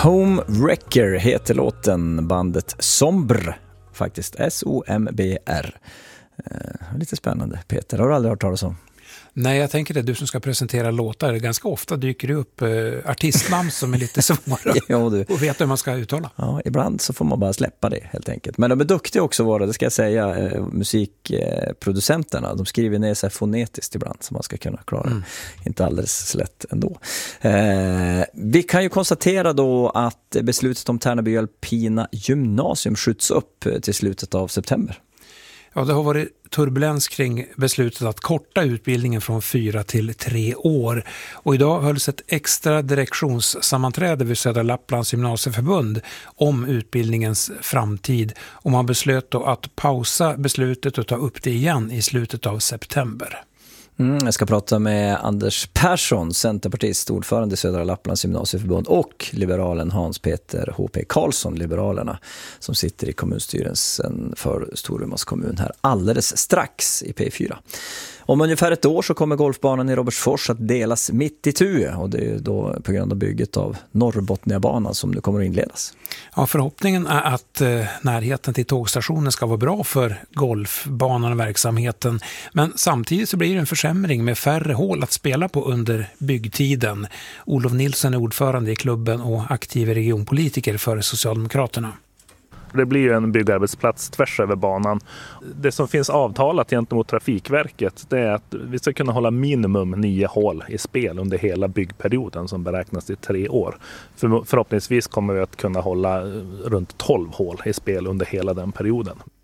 Home Wrecker heter låten, bandet Sombr, faktiskt S-O-M-B-R. Lite spännande. Peter, har du aldrig hört talas om? Nej, jag tänker det, du som ska presentera låtar, ganska ofta dyker det upp artistnamn som är lite svåra Ja, du. och vet hur man ska uttala. Ja, ibland så får man bara släppa det helt enkelt. Men de är duktiga också vara, det ska jag säga, musikproducenterna. De skriver ner sig fonetiskt ibland så man ska kunna klara det. Inte alldeles lätt ändå. Vi kan ju konstatera då att beslutet om Tärnaby Alpina gymnasium skjuts upp till slutet av september. Ja, det har varit turbulens kring beslutet att korta utbildningen från 4 till 3 år. Och idag hölls ett extra direktionssammanträde vid Södra Lapplands gymnasieförbund om utbildningens framtid. Och man beslöt då att pausa beslutet och ta upp det igen i slutet av september. Jag ska prata med Anders Persson, centerpartist, ordförande i Södra Lapplands gymnasieförbund, och liberalen Hans-Peter H.P. Karlsson, liberalerna, som sitter i kommunstyrelsen för Storumans kommun här alldeles strax i P4. Om ungefär ett år så kommer golfbanan i Robertsfors att delas mitt i tu, och det är då på grund av bygget av Norrbotniabanan som nu kommer att inledas. Ja, förhoppningen är att närheten till tågstationen ska vara bra för golfbanan och verksamheten, men samtidigt så blir det en försämring med färre hål att spela på under byggtiden. Olof Nilsson är ordförande i klubben och aktiv regionpolitiker för Socialdemokraterna. Det blir ju en byggarbetsplats tvärs över banan. Det som finns avtalat gentemot Trafikverket, det är att vi ska kunna hålla minimum 9 hål i spel under hela byggperioden som beräknas till 3 år. Förhoppningsvis kommer vi att kunna hålla runt 12 hål i spel under hela den perioden.